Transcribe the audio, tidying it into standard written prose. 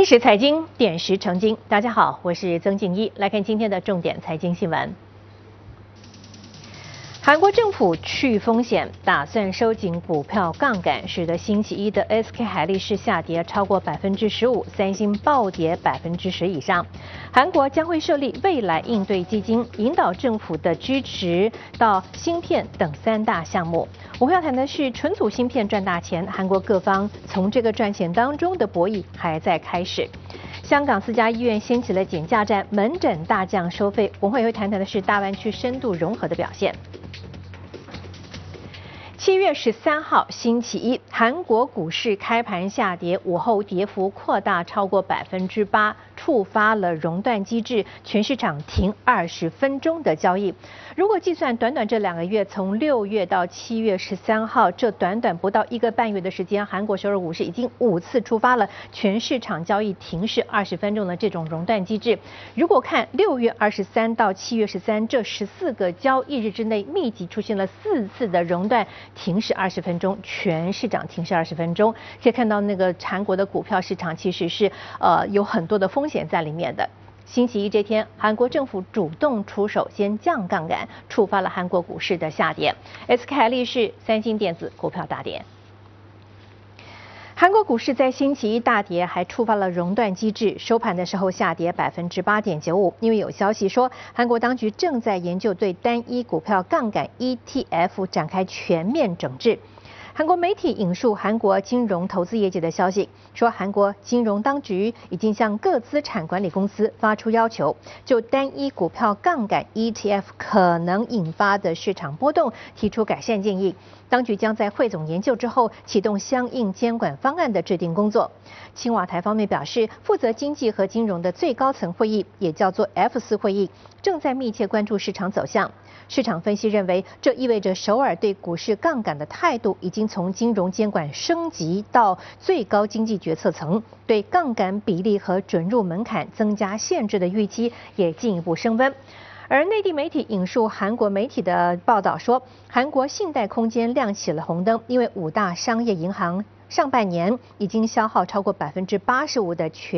历史财经点石成金，大家好，我是曾静一，来看今天的重点财经新闻。韩国政府去风险，打算收紧股票杠杆，使得星期一的 SK 海力士下跌超过15%，三星暴跌10%以上。韩国将会设立未来应对基金，引导政府的支持到芯片等3大项目。我们要谈的是纯组芯片赚大钱，韩国各方从这个赚钱当中的博弈还在开始。香港4家医院掀起了减价战，门诊大降收费。我们也会谈的是大湾区深度融合的表现。7月13号星期一，韩国股市开盘下跌，午后跌幅扩大超过8%，触发了熔断机制，全市场停20分钟的交易。如果计算短短这2个月，从6月到7月13号，这短短不到1个半月的时间，韩国首尔股市已经5次触发了全市场交易停市20分钟的这种熔断机制。如果看6月23到7月13这14个交易日之内，密集出现了4次的熔断停市20分钟，全市场停市20分钟，可以看到那个韩国的股票市场其实是有很多的风险在里面的。星期一这天，韩国政府主动出手，先降杠杆，触发了韩国股市的下跌。SK 海力士、三星电子股票大跌。韩国股市在星期一大跌，还触发了熔断机制，收盘的时候下跌8.95%。因为有消息说，韩国当局正在研究对单一股票杠杆 ETF 展开全面整治。韩国媒体引述韩国金融投资业界的消息，说韩国金融当局已经向各资产管理公司发出要求，就单一股票杠杆 ETF 可能引发的市场波动提出改善建议。当局将在汇总研究之后，启动相应监管方案的制定工作。青瓦台方面表示，负责经济和金融的最高层会议，也叫做 F4 会议，正在密切关注市场走向。市场分析认为，这意味着首尔对股市杠杆的态度已经从金融监管升级到最高经济决策层，对杠杆比例和准入门槛增加限制的预期也进一步升温。而内地媒体引述韩国媒体的报道说，韩国信贷空间亮起了红灯，因为5大商业银行上半年已经消耗超过85%的全